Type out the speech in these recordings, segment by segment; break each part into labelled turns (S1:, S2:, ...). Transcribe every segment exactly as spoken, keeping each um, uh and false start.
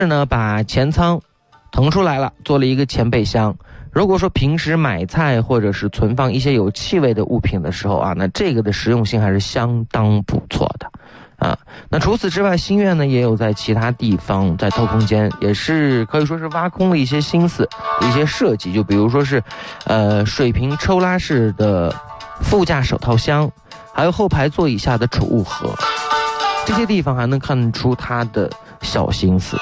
S1: 呢把前舱腾出来了，做了一个前备箱。如果说平时买菜或者是存放一些有气味的物品的时候啊，那这个的实用性还是相当不错的啊。那除此之外，星愿呢也有在其他地方在偷空间，也是可以说是挖空了一些心思的一些设计，就比如说是呃水平抽拉式的副驾手套箱，还有后排座椅下的储物盒，这些地方还能看出它的小心思。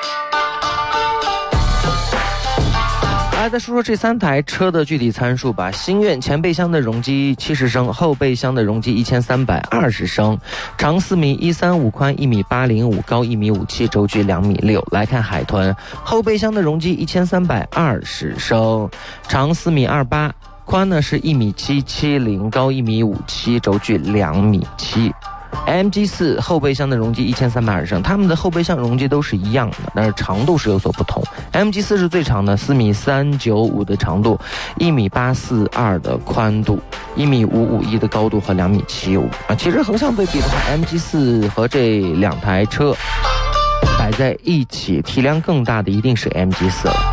S1: 来再说说这三台车的具体参数吧。星愿前备箱的容积七十升，后备箱的容积一千三百二十升，长四米一三五，宽一米八零五，高一米五七，轴距两米六。来看海豚，后备箱的容积一千三百二十升，长四米二八，宽呢是一米七七零，高一米五七，轴距两米七。M G 四 后备箱的容积一千三百二十升，它们的后备箱容积都是一样的，但是长度是有所不同。M G 四 是最长的，四米三九五的长度，一米八四二的宽度，一米五五一的高度和两米七五啊。其实横向对比的话 ，M G 四 和这两台车摆在一起，体量更大的一定是 M G 四 了。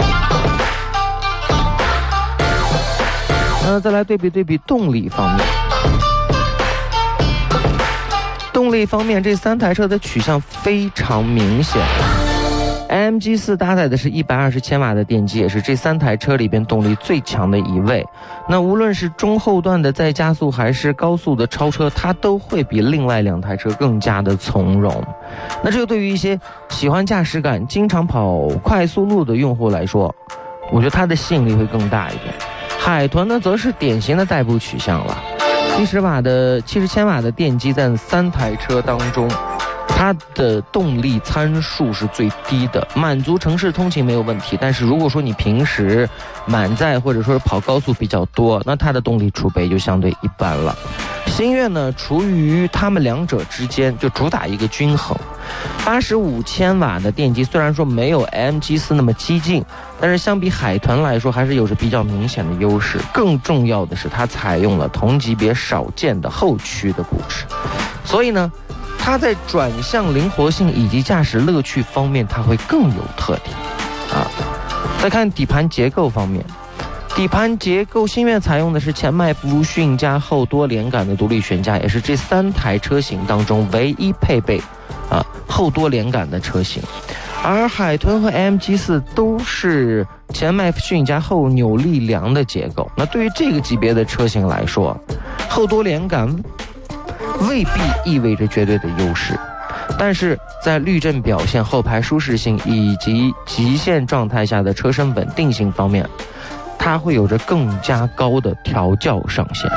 S1: 那再来对比对比动力方面。动力方面，这三台车的取向非常明显。M G 四 搭载的是一百二十千瓦的电机，也是这三台车里边动力最强的一位。那无论是中后段的再加速还是高速的超车，它都会比另外两台车更加的从容。那这个对于一些喜欢驾驶感、经常跑快速路的用户来说，我觉得它的吸引力会更大一点。海豚呢，则是典型的代步取向了。七十瓦的七十千瓦的电机在三台车当中，它的动力参数是最低的，满足城市通勤没有问题。但是如果说你平时满载或者说是跑高速比较多，那它的动力储备就相对一般了。星愿呢，处于它们两者之间，就主打一个均衡。八十五千瓦的电机虽然说没有 M G 四 那么激进，但是相比海豚来说还是有着比较明显的优势。更重要的是，它采用了同级别少见的后驱的布置，所以呢，它在转向灵活性以及驾驶乐趣方面，它会更有特点啊。再看底盘结构方面，底盘结构星愿采用的是前麦弗逊加后多连杆的独立悬架，也是这三台车型当中唯一配备啊后多连杆的车型。而海豚和 M G 四 都是前麦弗逊加后扭力梁的结构。那对于这个级别的车型来说，后多连杆未必意味着绝对的优势，但是在滤震表现、后排舒适性以及极限状态下的车身稳定性方面，它会有着更加高的调教上限。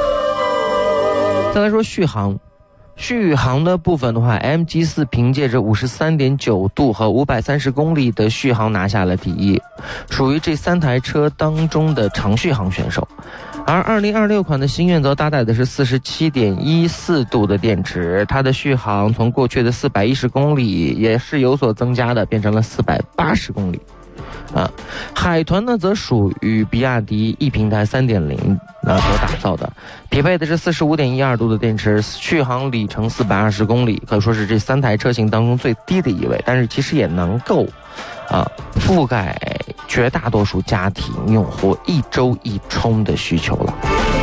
S1: 再来说续航，续航的部分的话 ，M G 四 凭借着 五十三点九度和五百三十公里的续航拿下了第一，属于这三台车当中的长续航选手。而二零二六款的星愿则搭载的是 四十七点一四度的电池，它的续航从过去的四百一十公里也是有所增加的，变成了四百八十公里。啊，海豚呢则属于比亚迪 E 平台 三点零 啊所打造的，匹配的是 四十五点一二度的电池，续航里程四百二十公里，可以说是这三台车型当中最低的一位，但是其实也能够啊覆盖绝大多数家庭用户一周一充的需求了。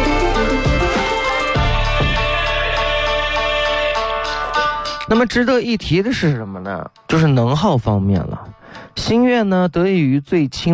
S1: 那么值得一提的是什么呢？就是能耗方面了。星愿呢，得益于最轻